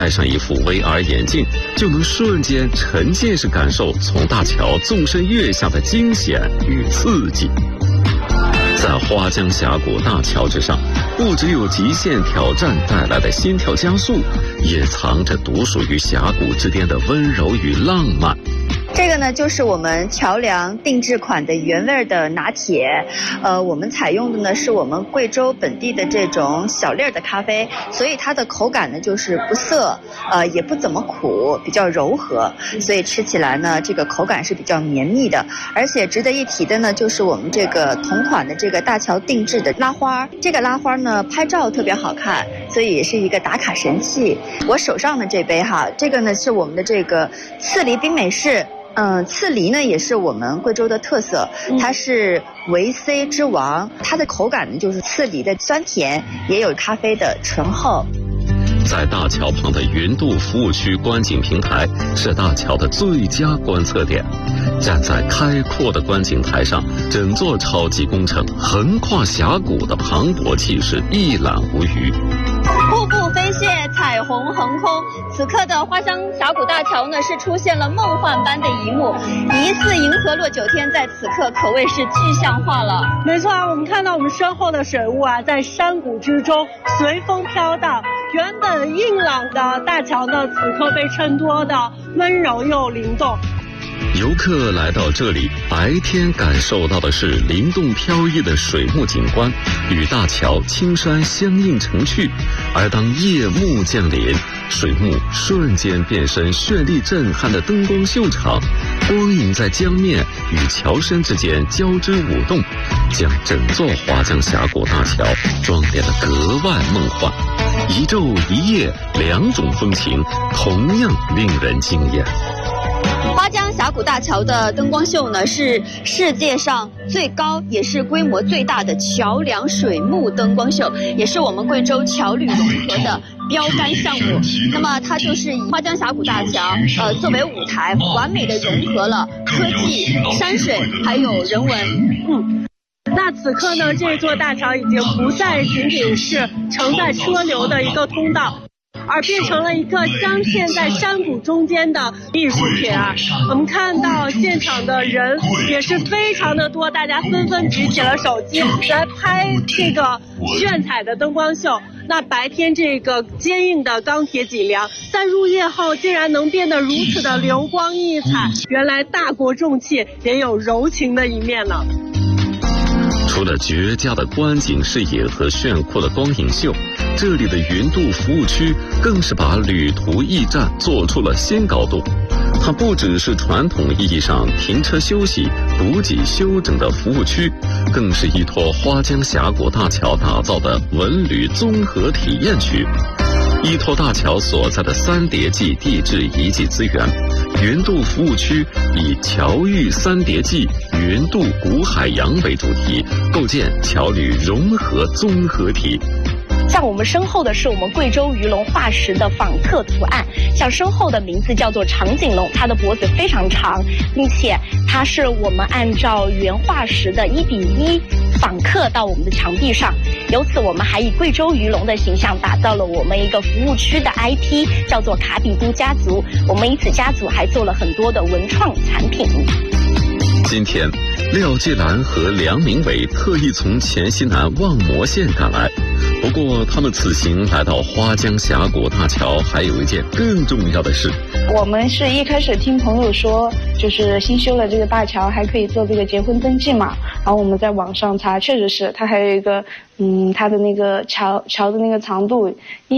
戴上一副 VR 眼镜，就能瞬间沉浸式感受从大桥纵身跃下的惊险与刺激。在花江峡谷大桥之上，不只有极限挑战带来的心跳加速，也藏着独属于峡谷之巅的温柔与浪漫。 这个呢，就是我们桥梁定制款的原味的拿铁，我们采用的呢是我们贵州本地的这种小粒的咖啡，所以它的口感呢就是不涩，也不怎么苦，比较柔和，所以吃起来呢这个口感是比较绵密的。而且值得一提的呢，就是我们这个同款的这个大桥定制的拉花，这个拉花呢拍照特别好看，所以也是一个打卡神器。我手上的这杯哈，这个呢是我们的这个刺梨冰美式。刺梨呢也是我们贵州的特色，它是维 C 之王，它的口感呢就是刺梨的酸甜，也有咖啡的醇厚。 在大桥旁的云渡服务区观景平台是大桥的最佳观测点。站在开阔的观景台上，整座超级工程横跨峡谷的磅礴气势一览无余。 瀑布飞泻，彩虹横空。此刻的花江峡谷大桥呢，是出现了梦幻般的一幕，疑似银河落九天，在此刻可谓是具象化了。 没错啊，我们看到我们身后的水雾啊，在山谷之中随风飘荡。原本硬朗的大桥呢，此刻被衬托的温柔又灵动。 游客来到这里，白天感受到的是灵动飘逸的水幕景观，与大桥青山相映成趣；而当夜幕降临，水幕瞬间变身绚丽震撼的灯光秀场，光影在江面与桥身之间交织舞动，将整座花江峡谷大桥装点得格外梦幻。一昼一夜，两种风情，同样令人惊艳。 花江峡谷大桥的灯光秀呢，是世界上最高也是规模最大的桥梁水幕灯光秀，也是我们贵州桥旅融合的标杆项目。那么它就是以花江峡谷大桥作为舞台，完美的融合了科技、山水还有人文。 那此刻呢，这座大桥已经不再仅仅是承载车流的一个通道，而变成了一个镶嵌在山谷中间的艺术品啊！我们看到现场的人也是非常的多，大家纷纷举起了手机来拍这个炫彩的灯光秀。那白天这个坚硬的钢铁脊梁，在入夜后竟然能变得如此的流光溢彩，原来大国重器也有柔情的一面呢。 除了绝佳的观景视野和炫酷的光影秀，这里的云渡服务区更是把旅途驿站做出了新高度。它不只是传统意义上停车休息、补给休整的服务区，更是依托花江峡谷大桥打造的文旅综合体验区。依托大桥所在的三叠纪地质遗迹资源，云渡服务区以桥域三叠纪、云渡古海洋为主题，构建桥旅融合综合体。 像我们身后的是我们贵州鱼龙化石的仿刻图案，像身后的名字叫做长颈龙，它的脖子非常长，并且它是我们按照原化石的1:1仿刻到我们的墙壁上。由此我们还以贵州鱼龙的形象打造了我们一个服务区的 IP， 叫做卡比都家族。我们以此家族还做了很多的文创产品。 今天廖继兰和梁明伟特意从黔西南望摩县赶来，不过他们此行来到花江峡谷大桥还有一件更重要的事。 我们是一开始听朋友说，就是新修了这个大桥还可以做这个结婚登记嘛，然后我们在网上查，确实是它还有一个它的那个桥的那个长度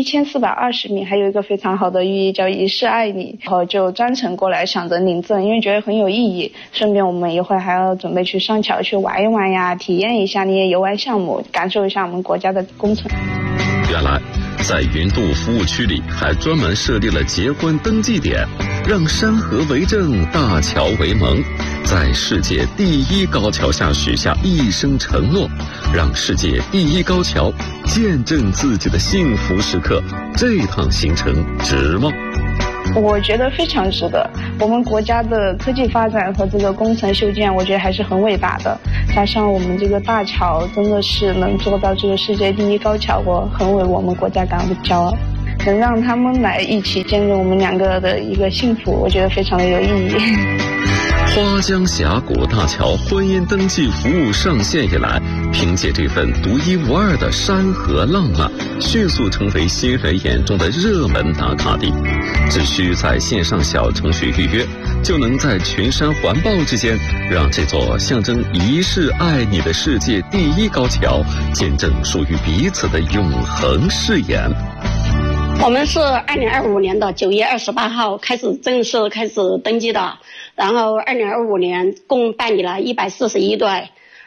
1420米，还有一个非常好的寓意叫一世爱你，然后就专程过来想着领证，因为觉得很有意义，顺便我们一会儿还要准备去上桥去玩一玩呀，体验一下那些游玩项目，感受一下我们国家的工程。 原来在云渡服务区里还专门设立了结婚登记点，让山河为证，大桥为盟，在世界第一高桥下许下一生承诺，让世界第一高桥见证自己的幸福时刻。这趟行程值吗？ 我觉得非常值得。我们国家的科技发展和这个工程修建，我觉得还是很伟大的。加上我们这个大桥真的是能做到这个世界第一高桥，我很为我们国家感到骄傲。 能让他们来一起见证我们2个的一个幸福，我觉得非常的有意义。 花江峡谷大桥婚姻登记服务上线以来，凭借这份独一无二的山河浪漫，迅速成为新人眼中的热门打卡地。只需在线上小程序预约，就能在群山环抱之间，让这座象征一世爱你的世界第一高桥，见证属于彼此的永恒誓言。 我们是2025年的9月28号正式开始登记的，然后2025年共办理了141对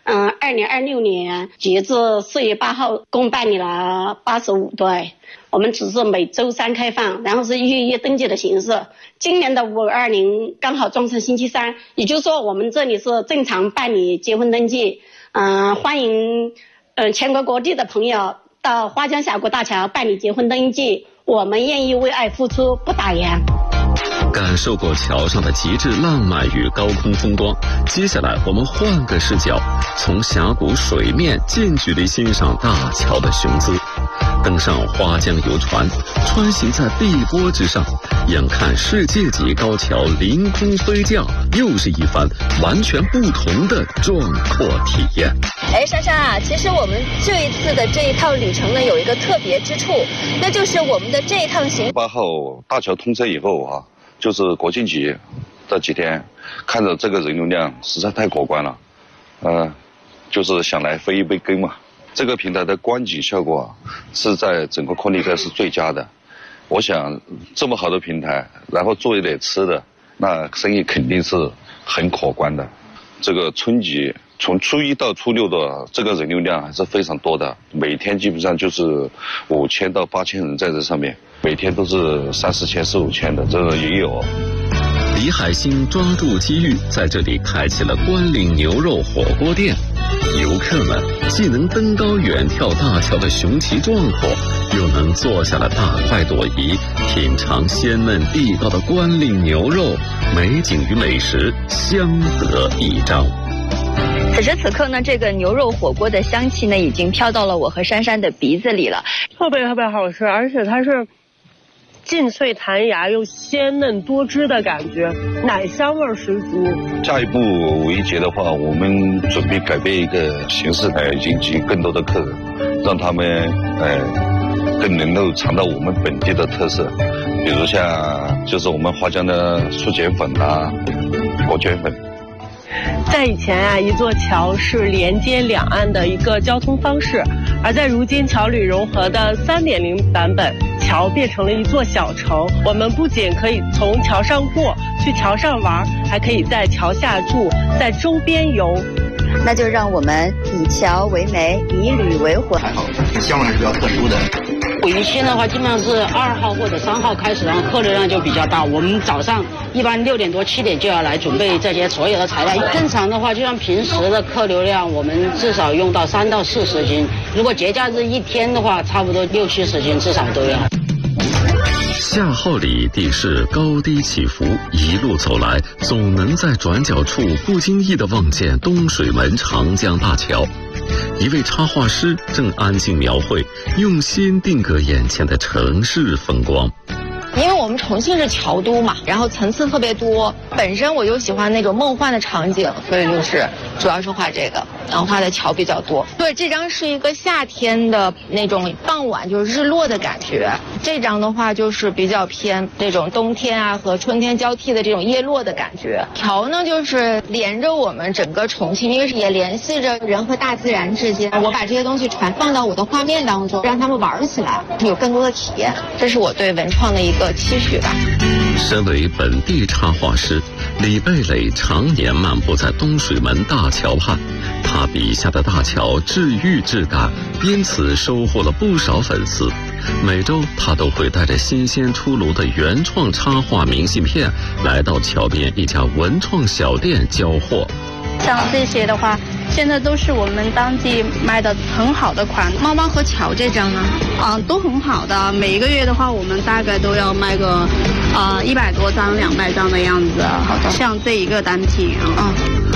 ，2026年截至4月8号共办理了85对。我们只是每周3开放，然后是预约登记的形式。今年的520刚好撞上星期三，也就是说我们这里是正常办理结婚登记。欢迎全国各地的朋友到花江峡谷大桥办理结婚登记，我们愿意为爱付出，不打烊。 感受过桥上的极致浪漫与高空风光，接下来我们换个视角，从峡谷水面近距离欣赏大桥的雄姿，登上花江游船，穿行在碧波之上，眼看世界级高桥凌空飞降，又是一番完全不同的壮阔体验。 珊珊啊，其实我们这一次的这一趟旅程呢，有一个特别之处，那就是我们的这一趟行 8号大桥通车以后啊，就是国庆节这几天，看着这个人流量实在太可观了，就是想来分一杯羹嘛。这个平台的观景效果是在整个昆力克是最佳的。我想这么好的平台，然后做一点吃的，那生意肯定是很可观的。这个春节从初1到初6的这个人流量还是非常多的，每天基本上就是5000到8000人在这上面，每天都是3、4千、4、5千的，这个也有。 李海星抓住机遇，在这里开启了关岭牛肉火锅店。游客们既能登高远眺大桥的雄奇壮阔，又能坐下来大快朵颐，品尝鲜嫩地道的关岭牛肉，美景与美食相得益彰。 此时此刻呢，这个牛肉火锅的香气呢，已经飘到了我和珊珊的鼻子里了， 特别好吃，而且它是劲脆弹牙又鲜嫩多汁的感觉，奶香味十足。 下一步五一节的话，我们准备改变一个形式，引进更多的客人，让他们更能够尝到我们本地的特色，比如像就是我们花江的素卷粉啊、锅卷粉。 在以前啊，一座桥是连接两岸的一个交通方式，而在如今桥旅融合的3.0版本，桥变成了一座小城。我们不仅可以从桥上过去桥上玩，还可以在桥下住，在周边游。 那就让我们以桥为媒，以旅为魂。 还好，这项目还是比较特殊的。 五一期的话，基本上是2号或者3号开始，然后客流量就比较大。我们早上一般6点多、7点就要来准备这些所有的材料。正常的话，就像平时的客流量，我们至少用到3到40斤。如果节假日一天的话，差不多60、70斤至少都要。 夏号里地势高低起伏，一路走来，总能在转角处不经意地望见东水门长江大桥。一位插画师正安静描绘，用心定格眼前的城市风光。 因为我们重庆是桥都嘛，然后层次特别多，本身我就喜欢那种梦幻的场景，所以就是主要是画这个，然后画的桥比较多。对，这张是一个夏天的那种傍晚，就是日落的感觉。这张的话就是比较偏那种冬天啊和春天交替的这种叶落的感觉。桥呢就是连着我们整个重庆，因为也联系着人和大自然之间。我把这些东西传放到我的画面当中，让他们玩起来，有更多的体验。这是我对文创的一个期许吧。 身为本地插画师，李贝蕾常年漫步在东水门大桥畔，他笔下的大桥治愈质感，因此收获了不少粉丝。每周他都会带着新鲜出炉的原创插画明信片来到桥边一家文创小店交货。 像这些的话，现在都是我们当地卖的很好的款。 猫猫和桥这张呢， 都很好的。每一个月的话，我们大概都要卖个100多张、200张的样子。好的，像这一个单品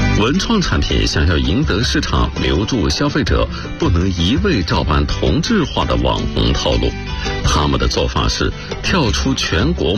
文创产品想要赢得市场、留住消费者，不能一味照搬同质化的网红套路。他们的做法是跳出全国